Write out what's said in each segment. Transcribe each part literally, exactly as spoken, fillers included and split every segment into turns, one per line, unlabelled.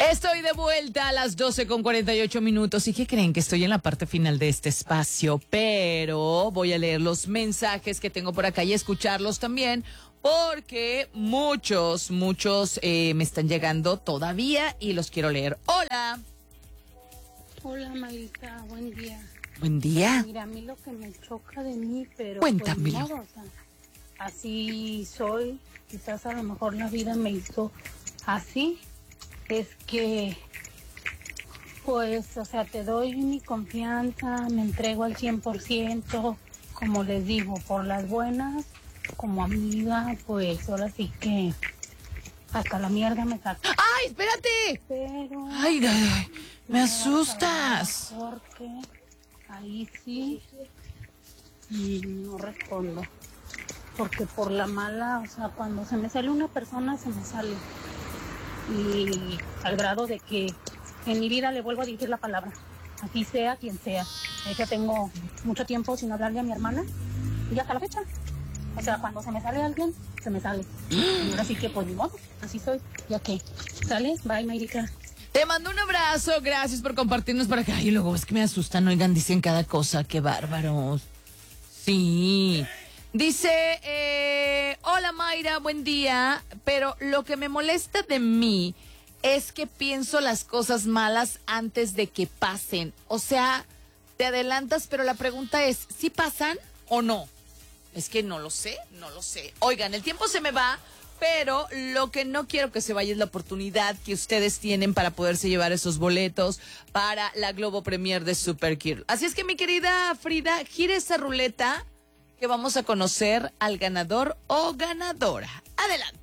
Estoy de vuelta a las doce con cuarenta y ocho minutos. ¿Y qué creen? Que estoy en la parte final de este espacio, pero voy a leer los mensajes que tengo por acá y escucharlos también, porque muchos, muchos eh, me están llegando todavía y los quiero leer. Hola.
Hola, Mayrita, buen día.
Buen día.
Mira, a mí lo que me choca de mí, pero
Cuéntamelo.
pues, no, o sea, así soy, quizás a lo mejor la vida me hizo así, es que, pues, o sea, te doy mi confianza, me entrego al cien por ciento, como les digo, por las buenas, como amiga, pues, ahora sí que hasta la mierda me saca.
¡Ay, espérate!
Pero...
¡Ay, ay, ay! ¡Me
no
asustas!
Porque ahí sí y no respondo. Porque por la mala, o sea, cuando se me sale una persona, se me sale. Y al grado de que en mi vida le vuelvo a dirigir la palabra. Así sea quien sea. Ya tengo mucho tiempo sin hablarle a mi hermana. Y hasta la fecha. O sea, cuando se me sale alguien, se me sale. Y ahora sí que, pues, ni modo. Así soy. Ya que, ¿sale? Bye, Mayrita.
Te mando un abrazo, gracias por compartirnos por acá. Y luego es que me asustan, oigan, dicen cada cosa, qué bárbaros. Sí. Dice, eh, hola Mayra, buen día, pero lo que me molesta de mí es que pienso las cosas malas antes de que pasen. O sea, te adelantas, pero la pregunta es, ¿sí pasan o no? Es que no lo sé, no lo sé. Oigan, el tiempo se me va. Pero lo que no quiero que se vaya es la oportunidad que ustedes tienen para poderse llevar esos boletos para la Globo Premier de Supergirl. Así es que, mi querida Frida, gire esa ruleta que vamos a conocer al ganador o ganadora. Adelante.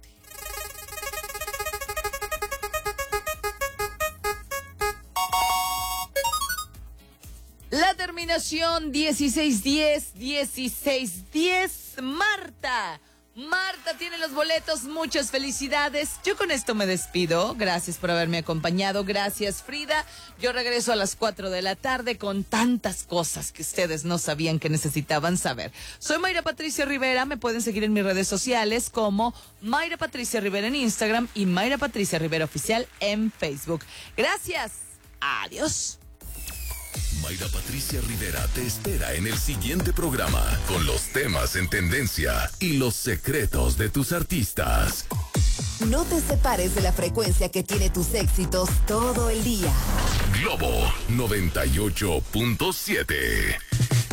La terminación dieciséis diez, dieciséis diez, Marta. Marta tiene los boletos, muchas felicidades. Yo con esto me despido. Gracias por haberme acompañado. Gracias, Frida. Yo regreso a las cuatro de la tarde con tantas cosas que ustedes no sabían que necesitaban saber. Soy Mayra Patricia Rivera. Me pueden seguir en mis redes sociales como Mayra Patricia Rivera en Instagram y Mayra Patricia Rivera Oficial en Facebook. Gracias. Adiós.
Mayra Patricia Rivera te espera en el siguiente programa con los temas en tendencia y los secretos de tus artistas.
No te separes de la frecuencia que tiene tus éxitos todo el día.
Globo noventa y ocho punto siete.